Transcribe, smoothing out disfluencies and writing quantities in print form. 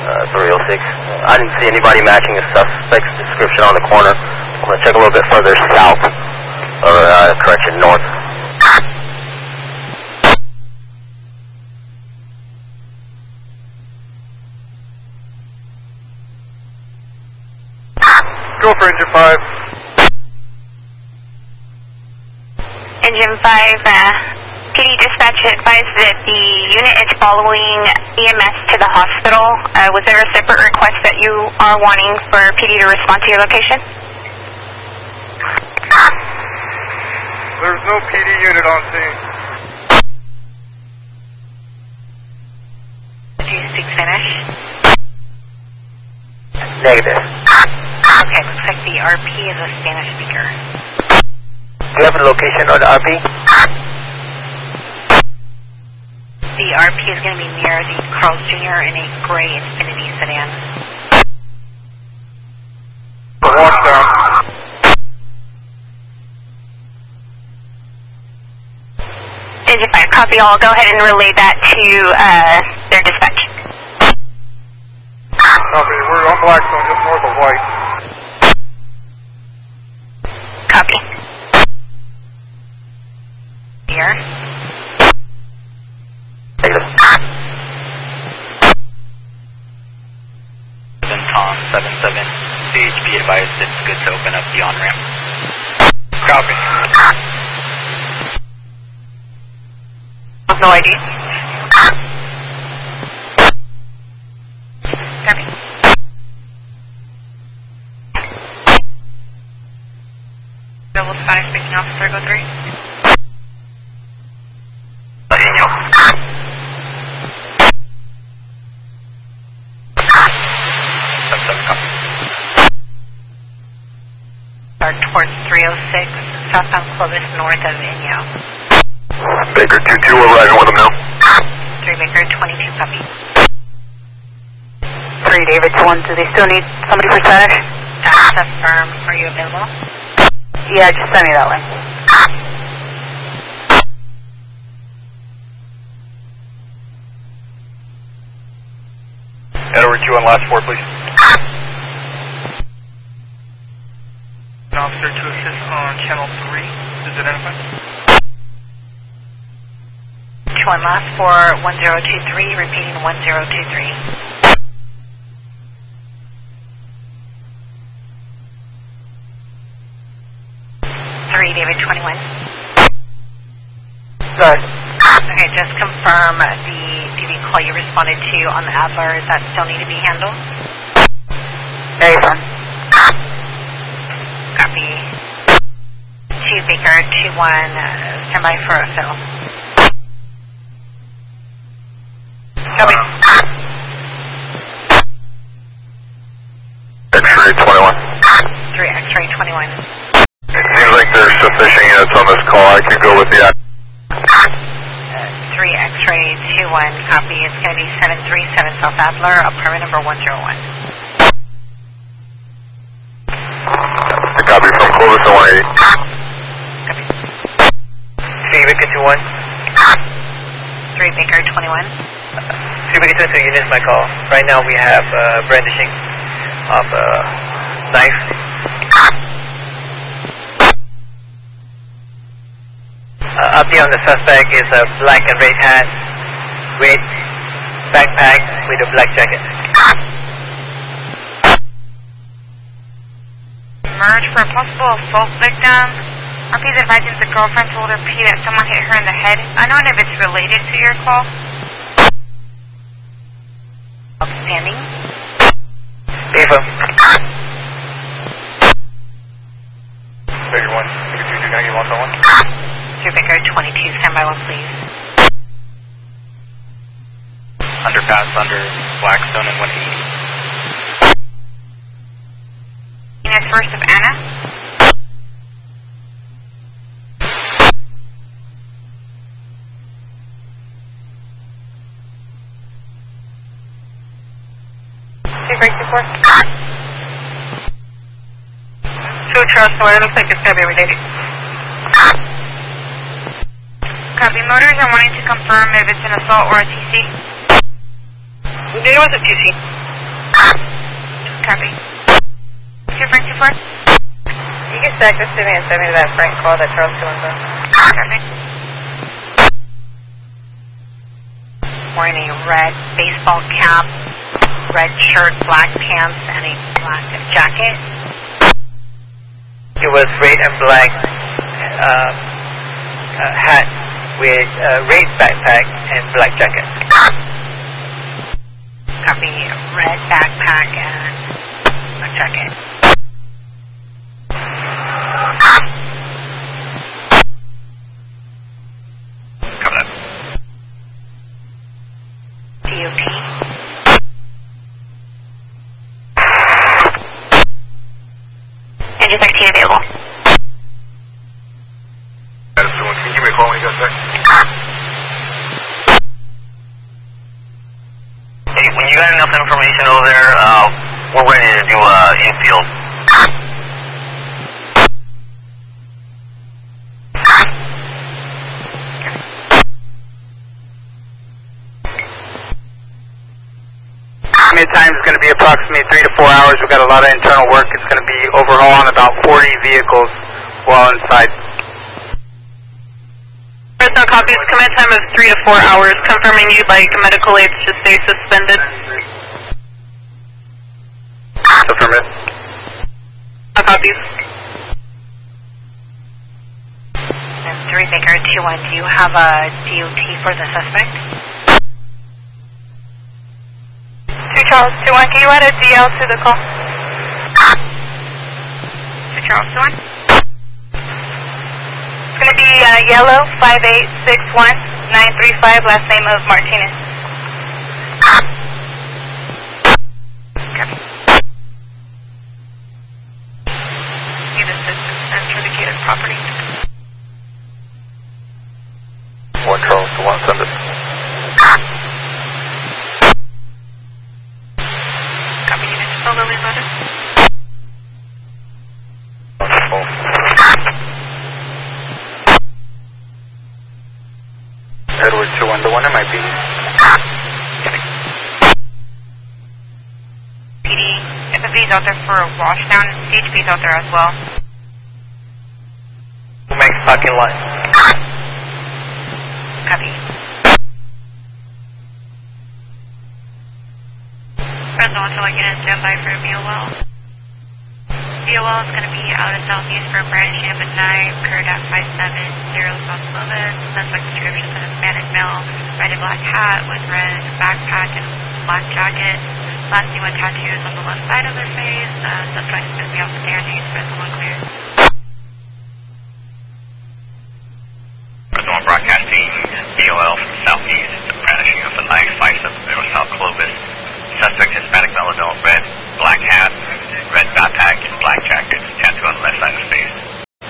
306. I didn't see anybody matching the suspect's description on the corner. I'm going to check a little bit further south, or correction, north. Go for engine 5. Engine 5, PD dispatch advised that the unit is following EMS to the hospital. Was there a separate request that you are wanting for PD to respond to your location? There's no PD unit on scene. Do you speak Spanish? Negative. Okay, looks like the RP is a Spanish speaker. Do you have a location on the RP? The RP is going to be near the Carl's Jr. in a gray Infiniti sedan. Watch down. Engine 5, copy all. Go ahead and relay that to their dispatch. Copy. We're on Blackstone, just north of White. Copy. Here. Tom 77. CHP advised it's good to open up the on-ramp. Copy. No ID. Copy. Double Spanish speaking officer, go 3. Latino. Start towards 306, southbound Clovis, north of Inyo. Baker 2-2, we're riding with them now. 3 Baker, 22, copy. 3 David 1, do they still need somebody for Spanish? That's affirm. Are you available? Yeah, just send me that way. Head over Q on last 4, please. An officer to assist on channel 3. Is identified? 2-1 last for 1023, repeating 1023. David 21. Good. Okay, just confirm the TV call you responded to on the Adler. Does that still need to be handled? Affirm. Copy. 2 Baker, 2-1, stand by for a fill. Copy. X-ray 21. 3 X-ray 21. It seems like there's sufficient units on this call. I can go with the 3 X-ray 2-1, copy. It's going to be 737 South Adler, apartment number 101. The copy from Clovis to 180. Copy. 3 Baker 2-1. 3 Baker 21. 3 Baker 22, you missed my call. Right now we have brandishing of a knife. Up there on the suspect is a black and red hat, red backpack with a black jacket. Merge for a possible assault victim. RP's advising the girlfriend told her P that someone hit her in the head. Unknown if it's related to your call. Outstanding. Ava. Baker 1. Baker 2-2, can I get 1-on-1? 2 Baker 22, stand by 1, please. Underpass under Blackstone and 180. Units first of Anna. Break support. 2 Charles Sawyer, looks like it's going to be related. Copy. Motors are wanting to confirm if it's an assault or a TC. It was a TC. Copy. 2 Frank 2-4. You can stack this to me and send me that Frank call that Charles 2-1. Copy. Wearing a red baseball cap, red shirt, black pants, and a black jacket. It was red and black hat with red backpack and black jacket. Copy. Red backpack and black jacket. Cover that. DOT. Engine 13 available. Can you give me a call when you got that? Hey, when you got enough information over there, we're ready to do infield. Estimate time is going to be approximately 3 to 4 hours. We've got a lot of internal work. It's going to be overhauling about 40 vehicles while inside. Fresno copies. Command time of 3 to 4 hours. Confirming you'd like medical aids to stay suspended. Affirmative. Copies. And 3 Baker 2-1, do you have a DOT for the suspect? 2 Charles 2-1, can you add a DL to the call? 2 Charles 2-1. It's going to be yellow 5861935, last name of Martinez. Copy. Need assistance for the gated property. 1 Charles to 1, send it. Copy, unit to Lily Lotus. Wonderful. Edward 2-1, the one that might be. PD, FFB's out there for a washdown. CHP's out there as well. Max parking lot. Copy. Fresno until I get in standby for a BOL. BOL is going to be out of Southeast for a branch up at night, occurred at 570 South Clovis. Suspect description is a Hispanic male, red and black hat with red backpack and black jacket. Last seen with tattoos on the left side of their face. Suspect is going to be outstanding. Fresno clear. Fresno broadcasting BOL from Southeast, vanishing of the knife, 570 South Clovis. Suspect Hispanic male adult, red, black hat, red backpack.